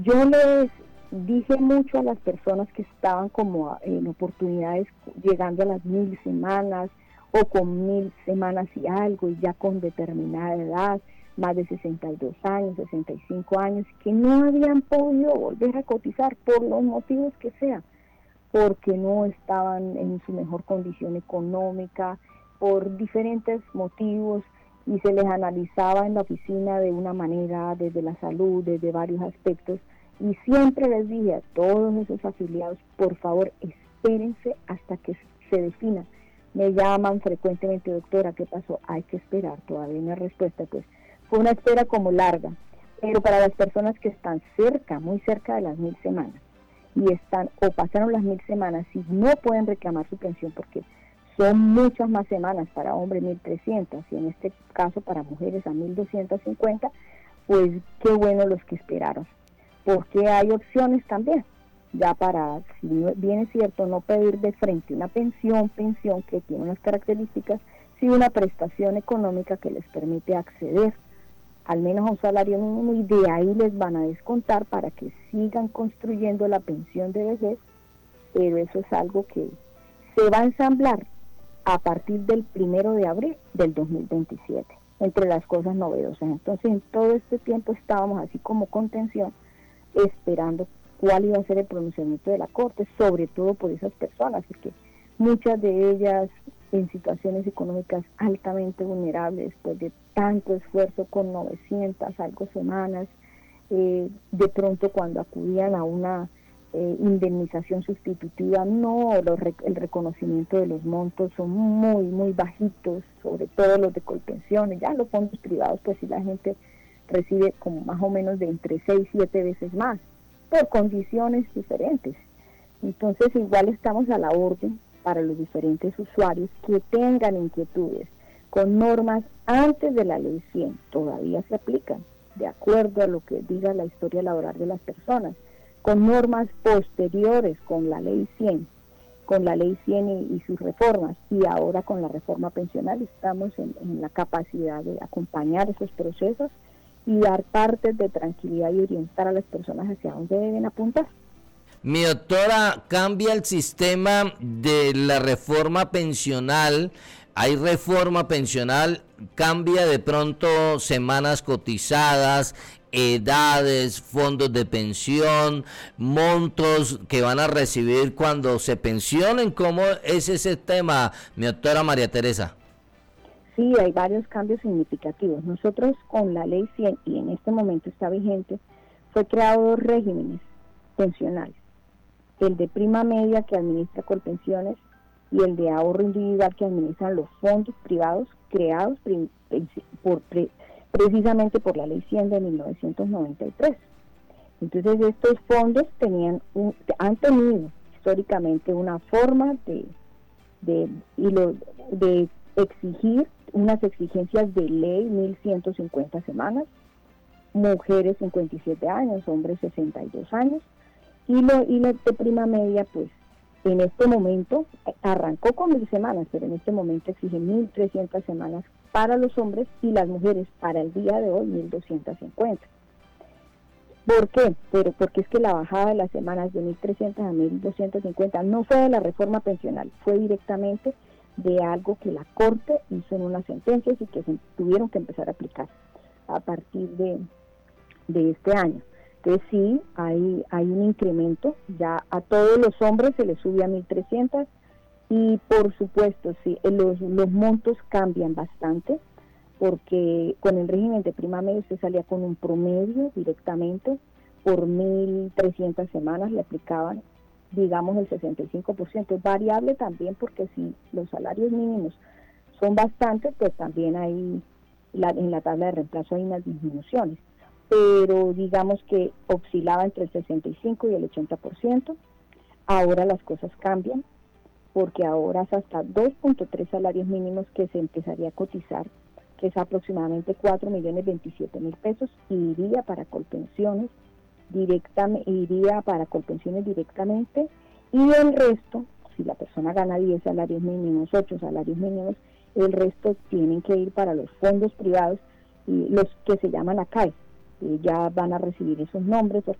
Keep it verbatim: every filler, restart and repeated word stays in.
Yo les dije mucho a las personas que estaban como en oportunidades llegando a las mil semanas o con mil semanas y algo y ya con determinada edad, más de sesenta y dos años, sesenta y cinco años, que no habían podido volver a cotizar por los motivos que sean, porque no estaban en su mejor condición económica, por diferentes motivos, y se les analizaba en la oficina de una manera, desde la salud, desde varios aspectos, y siempre les dije a todos esos afiliados, por favor, espérense hasta que se defina. Me llaman frecuentemente, doctora, ¿qué pasó? Hay que esperar, todavía no hay respuesta. Pues fue una espera como larga, pero para las personas que están cerca, muy cerca de las mil semanas, y están o pasaron las mil semanas y no pueden reclamar su pensión porque son muchas más semanas, para hombres mil trescientas y en este caso para mujeres a mil doscientos cincuenta, pues qué bueno los que esperaron, porque hay opciones también, ya para, si bien es cierto, no pedir de frente una pensión, pensión que tiene unas características, sí una prestación económica que les permite acceder al menos a un salario mínimo, y de ahí les van a descontar para que sigan construyendo la pensión de vejez, pero eso es algo que se va a ensamblar a partir del primero de abril del dos mil veintisiete, entre las cosas novedosas. Entonces, en todo este tiempo estábamos así como con tensión, esperando cuál iba a ser el pronunciamiento de la Corte, sobre todo por esas personas, porque muchas de ellas en situaciones económicas altamente vulnerables, después de tanto esfuerzo con novecientas algo semanas, eh, de pronto cuando acudían a una eh, indemnización sustitutiva, no, los, el reconocimiento de los montos son muy, muy bajitos, sobre todo los de Colpensiones. Ya los fondos privados, pues sí, la gente recibe como más o menos de entre seis, siete veces más, por condiciones diferentes. Entonces igual estamos a la orden para los diferentes usuarios que tengan inquietudes con normas antes de la ley cien, todavía se aplican, de acuerdo a lo que diga la historia laboral de las personas, con normas posteriores con la ley cien, con la ley cien y, y sus reformas, y ahora con la reforma pensional estamos en, en la capacidad de acompañar esos procesos y dar partes de tranquilidad y orientar a las personas hacia dónde deben apuntar. Mi doctora, ¿cambia el sistema de la reforma pensional? ¿Hay reforma pensional? ¿Cambia de pronto semanas cotizadas, edades, fondos de pensión, montos que van a recibir cuando se pensionen? ¿Cómo es ese tema, mi doctora María Teresa? Sí, hay varios cambios significativos. Nosotros con la ley cien, y en este momento está vigente, fue creado dos regímenes pensionales. El de prima media que administra Colpensiones y el de ahorro individual que administran los fondos privados creados pre, por, pre, precisamente por la ley cien de mil novecientos noventa y tres. Entonces estos fondos tenían un, han tenido históricamente una forma de, de, y lo, de exigir unas exigencias de ley, mil ciento cincuenta semanas, mujeres cincuenta y siete años, hombres sesenta y dos años, y lo y la de prima media, pues en este momento arrancó con mil semanas, pero en este momento exige mil trescientas semanas para los hombres, y las mujeres para el día de hoy mil doscientas cincuenta. ¿Por qué? Pero porque es que la bajada de las semanas de mil trescientas a mil doscientas cincuenta no fue de la reforma pensional, fue directamente de algo que la Corte hizo en unas sentencias y que se tuvieron que empezar a aplicar a partir de, de este año. Entonces sí, hay, hay un incremento, ya a todos los hombres se les sube a mil trescientos, y por supuesto sí, los, los montos cambian bastante, porque con el régimen de prima media usted salía con un promedio directamente, por mil trescientas semanas le aplicaban, digamos, el sesenta y cinco por ciento, es variable también, porque si los salarios mínimos son bastantes, pues también hay, la, en la tabla de reemplazo hay unas disminuciones, pero digamos que oscilaba entre el sesenta y cinco y el ochenta por ciento. Ahora las cosas cambian, porque ahora es hasta dos punto tres salarios mínimos que se empezaría a cotizar, que es aproximadamente cuatro millones veintisiete mil pesos, y iría para Colpensiones directamente, iría para Colpensiones directamente, y el resto, si la persona gana diez salarios mínimos, ocho salarios mínimos, el resto tienen que ir para los fondos privados, y los que se llaman A C A E, y ya van a recibir esos nombres, porque